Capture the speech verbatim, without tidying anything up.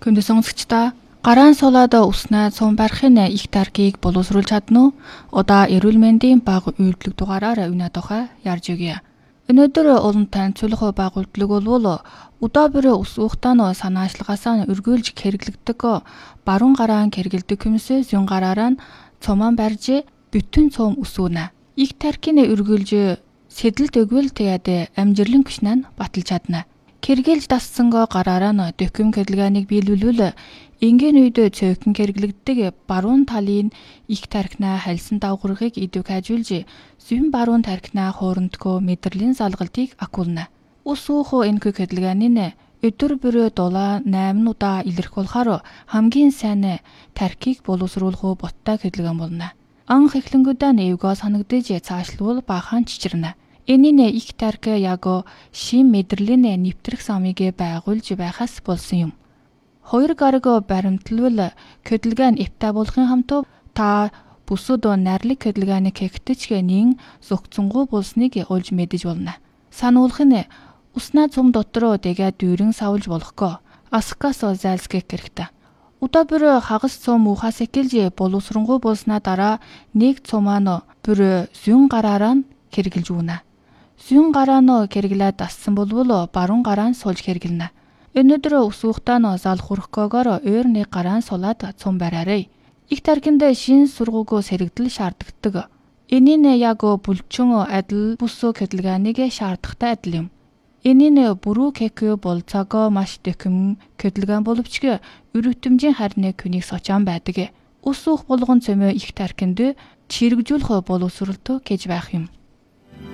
Хүнд сонсогчдоо гараан суулаад уснаа цум барихын их тархийг боловсруулж чадна уу? Удаа эрүүл мэндийн баг үйлдвэрлэх дугаараар өнөө тухай ярьж өгье. Өнөөдөр олон танилцуулах баг үйлдвэрлэг болвол удаа бүр ус уухтаа санаачлагаасаа өргөөлж хэрэглэгдэг баруун гараан хэрэгэлдэг хүмүүсээ зүүн гараараа цумаан барьж бүтэн цум усүүнэ. Их тархины өргөөлж сэдэлт өгвөл тэгээд амжилан гүшнээ баталж чадна. Кэргэлж дасцсангаа гараараа дөхөм кэрлэгааныг биелүүлвэл энгийн үед цөөхөн кэргэлэгдэг баруун талын их тархинаа хальсан давхаргыг идэвх хажуулж зүүн баруун тархинаа хоорондгоо мэдрэлийн залгалтыг акуулна. Ус уухо энэ кэрлэгааны өдөр бүр дулаа найман удаа илэрх болохоор хамгийн сайн тархийг боловсруулах боттой кэрлэгаан болно. Анх эхлэнгүүдээ нэвгөө санагдаж цаашлуул бахан чичирнэ. Энийн их тархи яг шим мэдрэлийн нэвтрэх самыг байгуулж байхаас болсон юм. Хоёр гараг баримтлал кэрлэгаан эвтэ болохын хамт та бүсүүд найрлаг кэрлэгааны кэгтчгэнийн зөгцөнгөө болсныг олж мэдэж болно. Сануулах нь уснаа цум дотор дэгээ дүүрэн савлж болохгүй. Аскас зайлсгэх хэрэгтэй. Удаа бүр хагас цум уухаас эхэлж боловсронгуй болснаа дараа нэг цумаа бүр зүүн гараараа хэрэгжилж үүнэ. Зүүн гараа нь кэргэлээд дассан болвол баруун гараа нь суулж хэрэглэнэ. Өнөөдөр ус уухтаа нь зал хурхгоогоор өөр нэг гараа нь сулаад цум бариарай. Их тархинд шин сургууг сэрэгдэл шаарддаг. Энийн яг бүлчэн адил бүс кэрлэгааныг шаардахтай адил юм. Энийн бүрүү кэкё болцоогоо маш дэхэм кэрлэгаан боловч өрөвтөмжийн харны күнийг сочаан байдаг. Ус уух болгон цөмөө их тархинд чирэгжүүлэх боловсролтой гэж байх юм.